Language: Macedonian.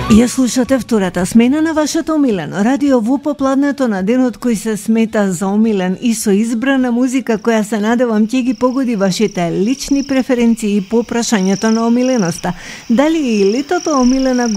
Ја слушате втората смена на вашето омилено радио во попладнето на денот кој се смета за омилен и со избрана музика која се надевам ќе ги погоди вашите лични преференции по прашањето на омиленоста. Дали и летото омилена